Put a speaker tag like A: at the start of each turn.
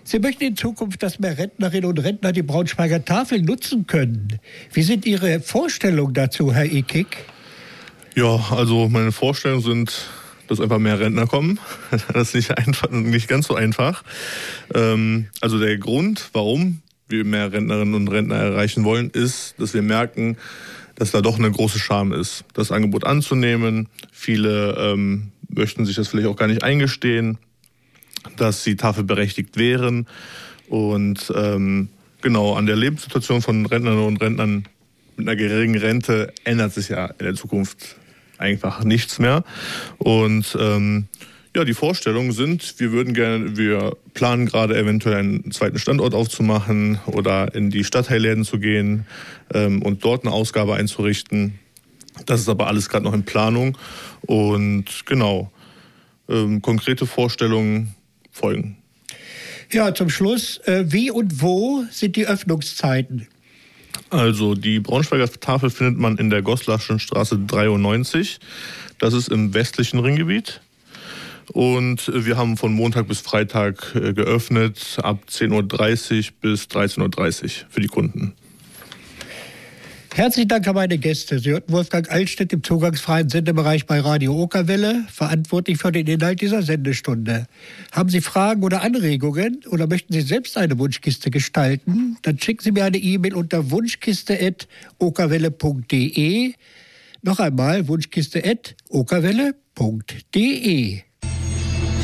A: Sie möchten in Zukunft, dass mehr Rentnerinnen und Rentner die Braunschweiger Tafel nutzen können. Wie sind Ihre Vorstellungen dazu, Herr Ekig?
B: Ja, also meine Vorstellungen sind, dass einfach mehr Rentner kommen. Das ist nicht ganz so einfach. Also der Grund, warum wir mehr Rentnerinnen und Rentner erreichen wollen, ist, dass wir merken, dass da doch eine große Scham ist, das Angebot anzunehmen. Viele möchten sich das vielleicht auch gar nicht eingestehen, dass sie tafelberechtigt wären. Und genau, an der Lebenssituation von Rentnerinnen und Rentnern mit einer geringen Rente ändert sich ja in der Zukunft einfach nichts mehr. Und die Vorstellungen sind, wir planen gerade eventuell einen zweiten Standort aufzumachen oder in die Stadtteilläden zu gehen und dort eine Ausgabe einzurichten. Das ist aber alles gerade noch in Planung. Und genau, konkrete Vorstellungen folgen.
A: Ja, zum Schluss, wie und wo sind die Öffnungszeiten?
B: Also die Braunschweiger Tafel findet man in der Goslawschen Straße 93. Das ist im westlichen Ringgebiet. Und wir haben von Montag bis Freitag geöffnet, ab 10.30 Uhr bis 13.30 Uhr für die Kunden.
A: Herzlichen Dank an meine Gäste. Sie hörten Wolfgang Altstedt im zugangsfreien Sendebereich bei Radio Okerwelle, verantwortlich für den Inhalt dieser Sendestunde. Haben Sie Fragen oder Anregungen oder möchten Sie selbst eine Wunschkiste gestalten? Dann schicken Sie mir eine E-Mail unter wunschkiste@okerwelle.de. Noch einmal wunschkiste@okerwelle.de.